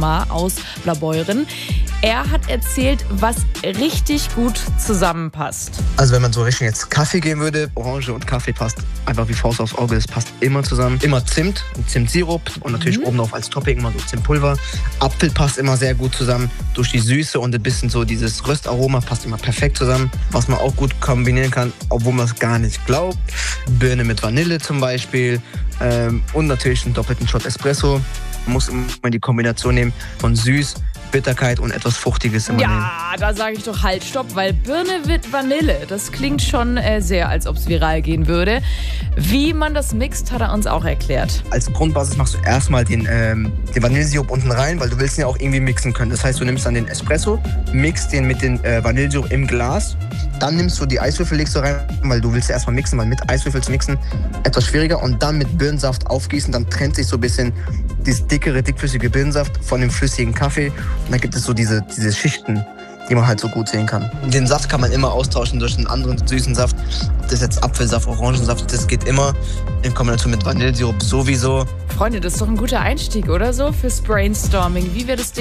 Otmar aus Blaubeuren. Er hat erzählt, was richtig gut zusammenpasst. Also wenn man so Richtung jetzt Kaffee gehen würde, Orange und Kaffee passt einfach wie Faust aufs Auge. Das passt immer zusammen. Immer Zimt, Zimtsirup und natürlich oben drauf als Topping immer so Zimtpulver. Apfel passt immer sehr gut zusammen. Durch die Süße und ein bisschen so dieses Röstaroma passt immer perfekt zusammen. Was man auch gut kombinieren kann, obwohl man es gar nicht glaubt. Birne mit Vanille zum Beispiel. Und natürlich einen doppelten Shot Espresso. Man muss immer die Kombination nehmen von süß, Bitterkeit und etwas Fruchtiges immer nehmen. Ja, da sage ich doch halt, stopp, weil Birne mit Vanille, das klingt schon sehr, als ob es viral gehen würde. Wie man das mixt, hat er uns auch erklärt. Als Grundbasis machst du erstmal den Vanillesirup unten rein, weil du willst ihn ja auch irgendwie mixen können. Das heißt, du nimmst dann den Espresso, mixt den mit dem Vanillesirup im Glas. Dann nimmst du die Eiswürfel, legst du rein, weil du willst ja erstmal mixen, weil mit Eiswürfel zu mixen etwas schwieriger. Und dann mit Birnensaft aufgießen, dann trennt sich so ein bisschen dieses dickflüssige Birnensaft von dem flüssigen Kaffee. Und dann gibt es so diese Schichten, die man halt so gut sehen kann. Den Saft kann man immer austauschen durch einen anderen süßen Saft. Ob das jetzt Apfelsaft, Orangensaft, das geht immer in Kombination mit Vanillesirup sowieso. Freunde, das ist doch ein guter Einstieg, oder so, fürs Brainstorming. Wie wir das Ding